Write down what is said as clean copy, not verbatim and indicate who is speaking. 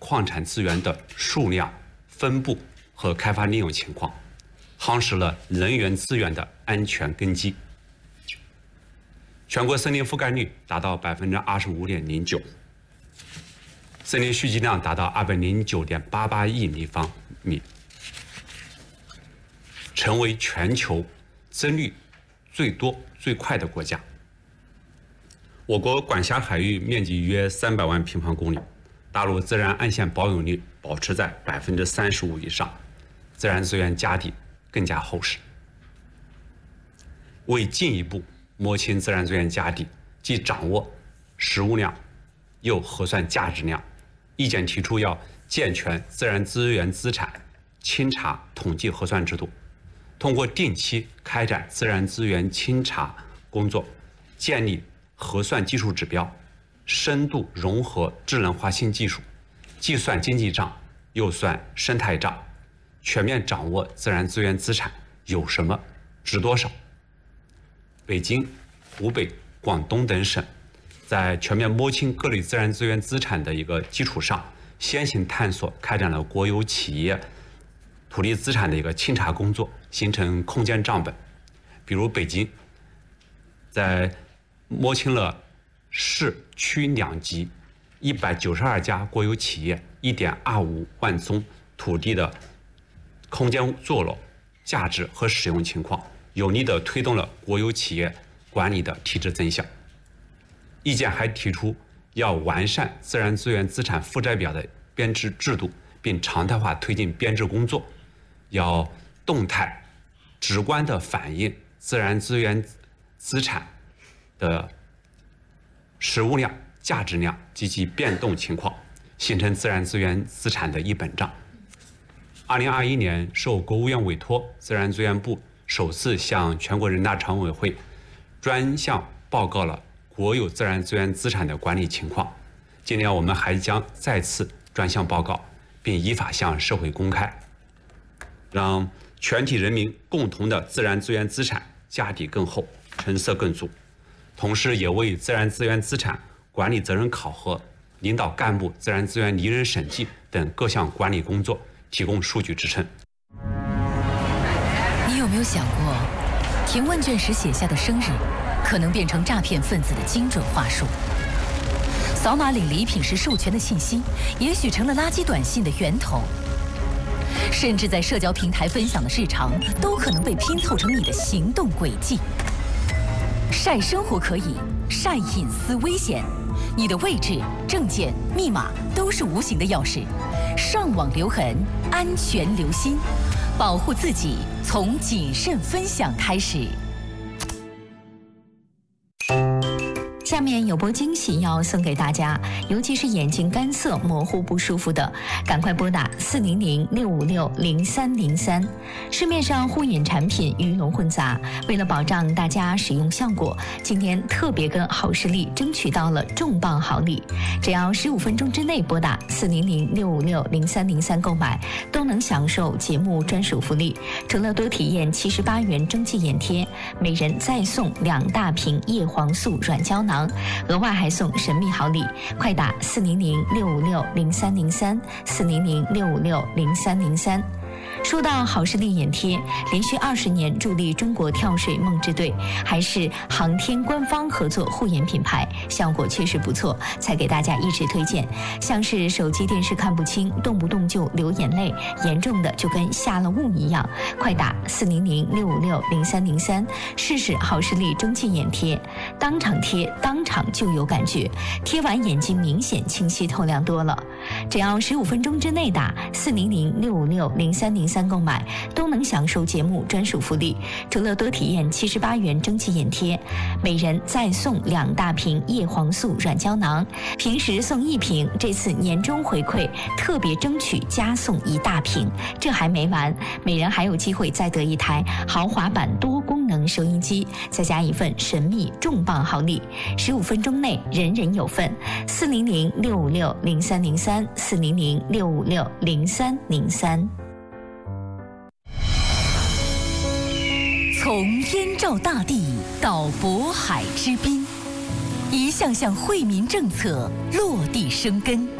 Speaker 1: 矿产资源的数量、分布和开发利用情况，夯实了能源资源的安全根基。全国森林覆盖率达到25.09%，森林蓄积量达到209.88亿立方米，成为全球增绿最多最快的国家。我国管辖海域面积约300万平方公里，大陆自然岸线保有率保持在35%以上，自然资源家底更加厚实。为进一步摸清自然资源家底，既掌握实物量，又核算价值量，意见提出要健全自然资源资产清查统计核算制度，通过定期开展自然资源清查工作，建立核算技术指标，深度融合智能化新技术，计算经济账，又算生态账，全面掌握自然资源资产有什么，值多少。北京、湖北、广东等省在全面摸清各类自然资源资产的一个基础上，先行探索开展了国有企业土地资产的一个清查工作，形成空间账本。比如北京在摸清了市区两级192家国有企业1.25万宗土地的空间坐落、价值和使用情况，有力地推动了国有企业管理的提质增效。意见还提出要完善自然资源资产负债表的编制制度，并常态化推进编制工作，要动态、直观地反映自然资源资产的实物量、价值量及其变动情况，形成自然资源资产的一本账。2021年，受国务院委托，自然资源部首次向全国人大常委会专项报告了国有自然资源资产的管理情况。今年我们还将再次专项报告，并依法向社会公开，让全体人民共同的自然资源资产家底更厚，成色更足。同时也为自然资源资产管理责任考核、领导干部自然资源拟人审计等各项管理工作提供数据支撑。
Speaker 2: 你有没有想过，填问卷时写下的生日，可能变成诈骗分子的精准话术？扫码领礼品时授权的信息，也许成了垃圾短信的源头。甚至在社交平台分享的日常，都可能被拼凑成你的行动轨迹。晒生活可以，晒隐私危险。你的位置、证件、密码都是无形的钥匙。上网留痕，安全留心，保护自己从谨慎分享开始。
Speaker 3: 下面有波惊喜要送给大家，尤其是眼睛干涩、模糊不舒服的，赶快拨打400-656-0303。市面上护眼产品鱼龙混杂，为了保障大家使用效果，今天特别跟好视力争取到了重磅好礼，只要15分钟之内拨打400-656-0303购买，都能享受节目专属福利。除了多体验78元蒸汽眼贴，每人再送2大瓶叶黄素软胶囊，额外还送神秘好礼，快打400-656-0303，400-656-0303。说到好视力眼贴，连续20年助力中国跳水梦之队，还是航天官方合作护眼品牌，效果确实不错，才给大家一直推荐。像是手机电视看不清，动不动就流眼泪，严重的就跟下了雾一样，快打400-656-0303，试试好视力蒸汽眼贴，当场贴当场就有感觉，贴完眼睛明显清晰透亮多了。只要15分钟之内打400-656-0303购买，都能享受节目专属福利。除了多体验78元蒸汽眼贴，每人再送2大瓶叶黄素软胶囊，平时送1瓶，这次年终回馈特别争取加送1大瓶。这还没完，每人还有机会再得一台豪华版多功能收音机，再加一份神秘重磅好礼。15分钟内人人有份。400-656-0303，400-656-0303。
Speaker 2: 从燕赵大地到渤海之滨，一项项惠民政策落地生根，